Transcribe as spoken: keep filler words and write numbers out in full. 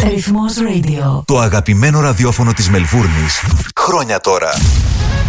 Ρυθμός Radio. Το αγαπημένο ραδιόφωνο της Μελβούρνης. Χρόνια τώρα.